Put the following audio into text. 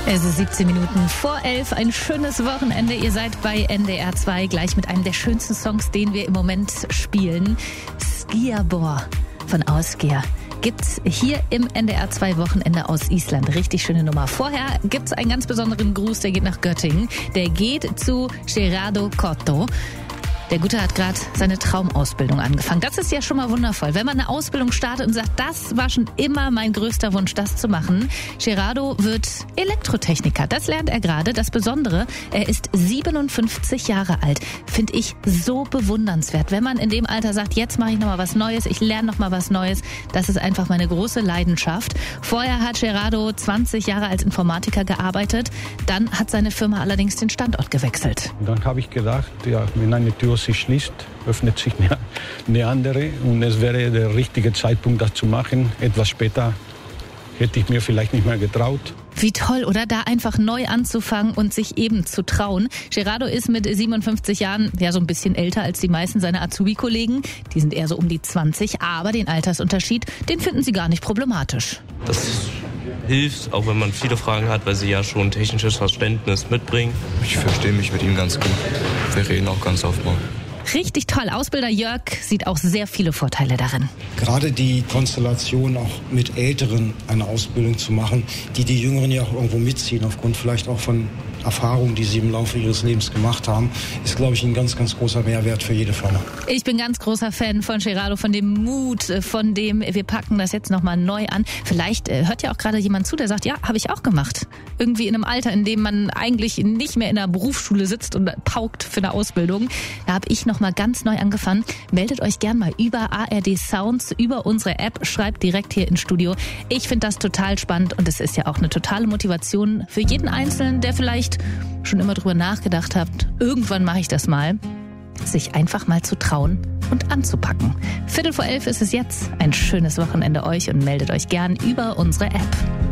Es ist 17 Minuten vor 11, ein schönes Wochenende. Ihr seid bei NDR 2 gleich mit einem der schönsten Songs, den wir im Moment spielen. Skiabor von Ásgeir gibt's hier im NDR 2 Wochenende aus Island. Richtig schöne Nummer. Vorher gibt's einen ganz besonderen Gruß, der geht nach Göttingen. Der geht zu Gerardo Cotto. Der Gute hat gerade seine Traumausbildung angefangen. Das ist ja schon mal wundervoll. Wenn man eine Ausbildung startet und sagt, das war schon immer mein größter Wunsch, das zu machen. Gerardo wird Elektrotechniker. Das lernt er gerade. Das Besondere, er ist 57 Jahre alt. Finde ich so bewundernswert. Wenn man in dem Alter sagt, jetzt mache ich nochmal was Neues, ich lerne nochmal was Neues. Das ist einfach meine große Leidenschaft. Vorher hat Gerardo 20 Jahre als Informatiker gearbeitet. Dann hat seine Firma allerdings den Standort gewechselt. Dann habe ich gedacht, ja, wenn eine Tür sich schließt, öffnet sich eine andere und es wäre der richtige Zeitpunkt, das zu machen. Etwas später hätte ich mir vielleicht nicht mehr getraut. Wie toll, oder? Da einfach neu anzufangen und sich eben zu trauen. Gerardo ist mit 57 Jahren ja so ein bisschen älter als die meisten seiner Azubi-Kollegen. Die sind eher so um die 20, aber den Altersunterschied, den finden sie gar nicht problematisch. Das hilft, auch wenn man viele Fragen hat, weil sie ja schon technisches Verständnis mitbringen. Ich verstehe mich mit ihm ganz gut. Wir reden auch ganz oft mal. Richtig toll. Ausbilder Jörg sieht auch sehr viele Vorteile darin. Gerade die Konstellation, auch mit Älteren eine Ausbildung zu machen, die Jüngeren ja auch irgendwo mitziehen, aufgrund vielleicht auch von Erfahrungen, die sie im Laufe ihres Lebens gemacht haben, ist, glaube ich, ein ganz, ganz großer Mehrwert für jede Firma. Ich bin ganz großer Fan von Gerardo, von dem Mut, von dem wir packen das jetzt nochmal neu an. Vielleicht hört ja auch gerade jemand zu, der sagt, ja, habe ich auch gemacht. Irgendwie in einem Alter, in dem man eigentlich nicht mehr in einer Berufsschule sitzt und paukt für eine Ausbildung. Da habe ich nochmal ganz neu angefangen. Meldet euch gern mal über ARD Sounds, über unsere App, schreibt direkt hier ins Studio. Ich finde das total spannend und es ist ja auch eine totale Motivation für jeden Einzelnen, der vielleicht schon immer drüber nachgedacht hat, irgendwann mache ich das mal, sich einfach mal zu trauen und anzupacken. 11:15 ist es jetzt. Ein schönes Wochenende euch und meldet euch gern über unsere App.